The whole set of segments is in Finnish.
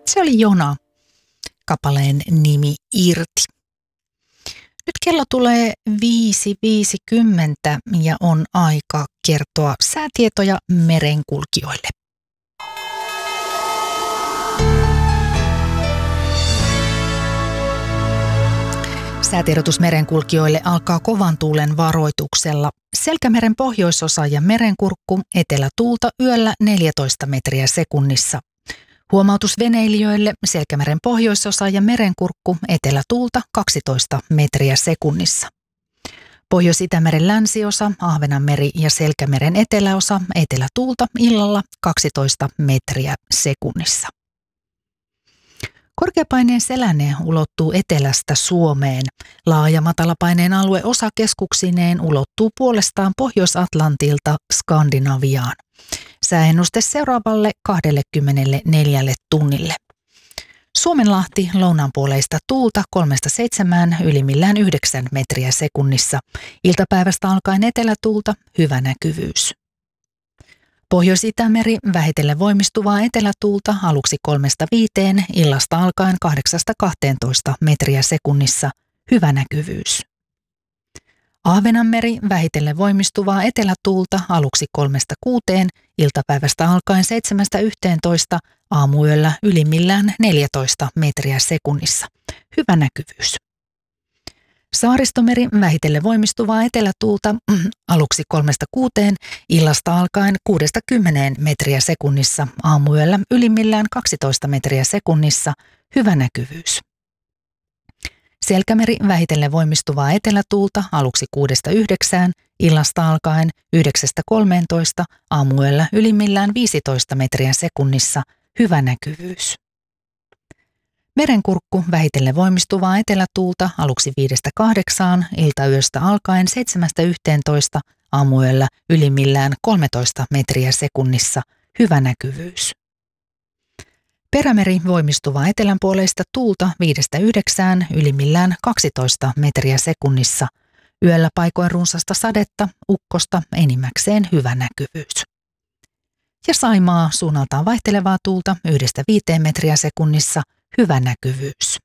Se oli Jona, kappaleen nimi Irti. Nyt kello tulee 5.50 ja on aika kertoa säätietoja merenkulkijoille. Säätiedotus merenkulkijoille alkaa kovan tuulen varoituksella. Selkämeren pohjoisosa ja merenkurkku etelätuulta yöllä 14 metriä sekunnissa. Huomautus veneilijöille: Selkämeren pohjoisosa ja merenkurkku etelätuulta 12 metriä sekunnissa. Pohjois-Itämeren länsiosa, Ahvenanmeri ja Selkämeren eteläosa etelätuulta illalla 12 metriä sekunnissa. Korkeapaineen selänne ulottuu etelästä Suomeen. Laaja matalapaineen alue osakeskuksineen ulottuu puolestaan Pohjois-Atlantilta Skandinaviaan. Sääennuste seuraavalle 24 tunnille. Suomenlahti lounaanpuoleista tuulta 3-7, ylimmillään 9 metriä sekunnissa. Iltapäivästä alkaen etelätuulta hyvä näkyvyys. Pohjois-Itämeri vähitellen voimistuvaa etelätuulta aluksi 3-5, illasta alkaen 8-12 metriä sekunnissa, hyvä näkyvyys. Ahvenanmeri vähitellen voimistuvaa etelätuulta aluksi 3-6, iltapäivästä alkaen 7-11, aamuyöllä ylimmillään 14 metriä sekunnissa, hyvä näkyvyys. Saaristomeri vähitellen voimistuvaa etelätuulta aluksi 3-6, illasta alkaen 6-10 metriä sekunnissa, aamuyöllä ylimmillään 12 metriä sekunnissa, hyvä näkyvyys. Selkämeri vähitellen voimistuvaa etelätuulta aluksi 6-9, illasta alkaen 9-13, aamuyöllä ylimmillään 15 metriä sekunnissa, hyvä näkyvyys. Merenkurkku vähitellen voimistuvaa etelätuulta aluksi 5-8, iltayöstä alkaen 7-11, aamuyöllä ylimmillään 13 metriä sekunnissa, hyvä näkyvyys. Perämeri voimistuvaa etelänpuoleista tuulta 5-9, ylimmillään 12 metriä sekunnissa, yöllä paikoin runsasta sadetta, ukkosta, enimmäkseen hyvä näkyvyys. Ja Saimaa suunnaltaan vaihtelevaa tuulta 1-5 metriä sekunnissa, hyvä näkyvyys.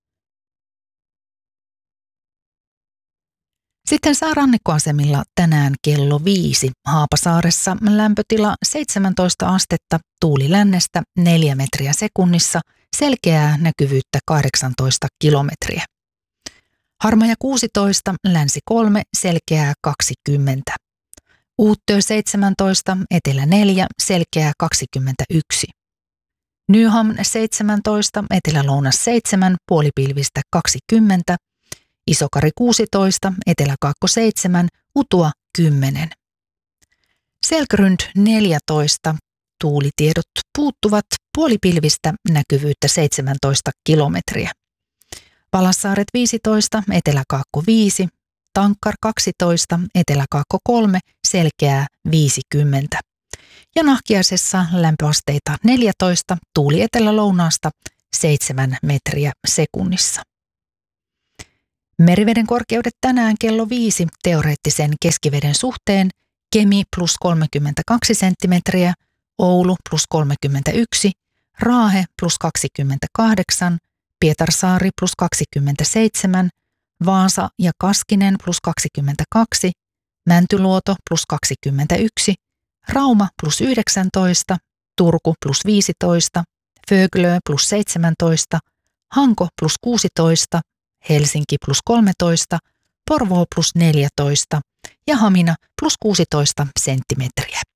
Sitten rannikkoasemilla tänään kello 5. Haapasaaressa lämpötila 17 astetta, tuuli lännestä 4 metriä sekunnissa, selkeää näkyvyyttä 18 kilometriä. Harmaja 16, länsi 3, selkeää 20. Uuttöö 17, etelä 4, selkeää 21. Nyham 17, etelä-lounas 7, puolipilvistä 20. Isokari 16, etelä-kaakko 7, Utua 10. Selkrund 14, tuulitiedot puuttuvat, puolipilvistä näkyvyyttä 17 kilometriä. Palassaaret 15, etelä-kaakko 5, Tankkar 12, etelä-kaakko 3, selkeää 50. Ja Nahkiaisessa lämpöasteita 14, tuuli etelä-lounaasta 7 metriä sekunnissa. Meriveden korkeudet tänään kello 5 teoreettisen keskiveden suhteen: Kemi plus 32 senttimetriä, Oulu plus 31, Raahe plus 28, Pietarsaari plus 27, Vaasa ja Kaskinen plus 22, Mäntyluoto plus 21, Rauma plus 19, Turku plus 15, Föglö plus 17, Hanko plus 16, Helsinki plus 13, Porvoo plus 14 ja Hamina plus 16 senttimetriä.